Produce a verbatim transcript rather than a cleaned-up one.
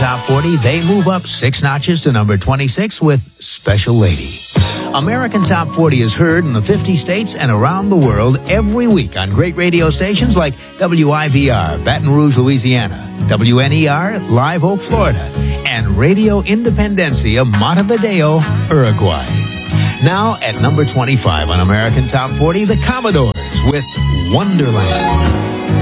Top forty, they move up six notches to number twenty-six with Special Lady. American Top forty is heard in the fifty states and around the world every week on great radio stations like W I B R, Baton Rouge, Louisiana, W N E R, Live Oak, Florida, and Radio Independencia, Montevideo, Uruguay. Now at number twenty-five on American Top forty, the Commodores with Wonderland.